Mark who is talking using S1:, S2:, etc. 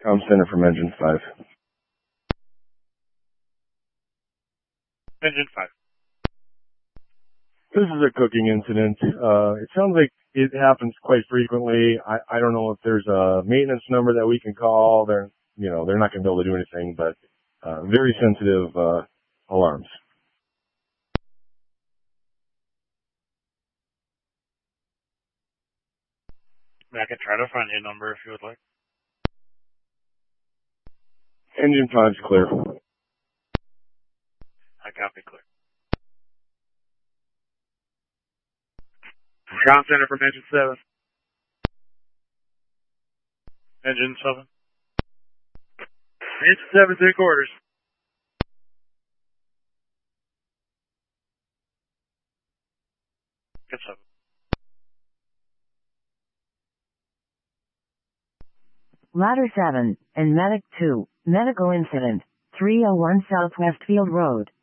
S1: Com Center from Engine 5.
S2: Engine 5.
S1: This is a cooking incident. It sounds like it happens quite frequently. I don't know if there's a maintenance number that we can call. They're not going to be able to do anything, but very sensitive alarms.
S2: I can try to find your number if you would like.
S1: Engine 5's clear.
S2: I copy, clear. Com Center from Engine 7. Engine 7. Engine 7, take orders. Get 7.
S3: Ladder 7, and Medic 2, medical incident, 301 Southwest Field Road.